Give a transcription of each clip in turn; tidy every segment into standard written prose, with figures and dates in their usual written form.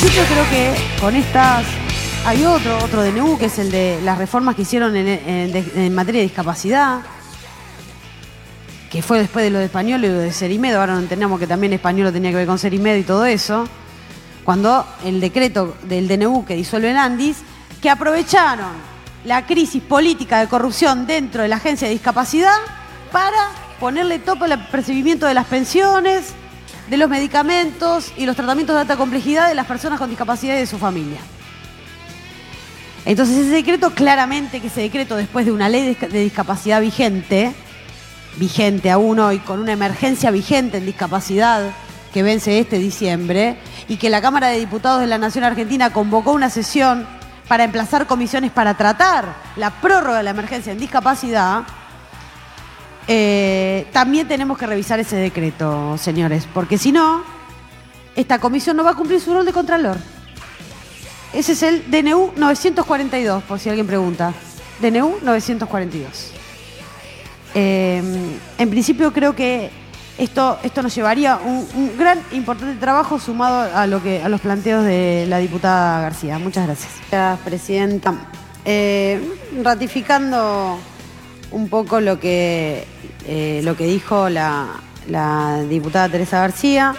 principio creo que con estas... Hay otro DNU, que es el de las reformas que hicieron en materia de discapacidad, que fue después de lo de Español y lo de Cerimedo. Ahora no entendemos que también Español tenía que ver con Cerimedo y todo eso. Cuando el decreto del DNU que disuelve el ANDIS, que aprovecharon la crisis política de corrupción dentro de la agencia de discapacidad para ponerle tope al percibimiento de las pensiones, de los medicamentos y los tratamientos de alta complejidad de las personas con discapacidad y de su familia. Entonces ese decreto, claramente que ese decreto, después de una ley de discapacidad vigente aún hoy, con una emergencia vigente en discapacidad que vence este diciembre, y que la Cámara de Diputados de la Nación Argentina convocó una sesión para emplazar comisiones para tratar la prórroga de la emergencia en discapacidad, también tenemos que revisar ese decreto, señores, porque si no, esta comisión no va a cumplir su rol de contralor. Ese es el DNU 942, por si alguien pregunta. DNU 942. En principio creo que esto nos llevaría un gran, importante trabajo sumado a los planteos de la diputada García. Muchas gracias. Gracias, presidenta. Ratificando un poco lo que dijo la diputada Teresa García.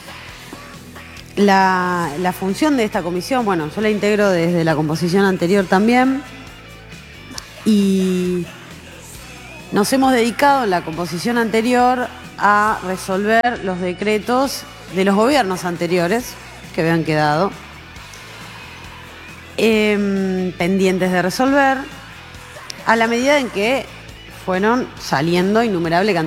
La función de esta comisión, bueno, yo la integro desde la composición anterior también, y nos hemos dedicado en la composición anterior a resolver los decretos de los gobiernos anteriores que habían quedado pendientes de resolver, a la medida en que fueron saliendo innumerable cantidad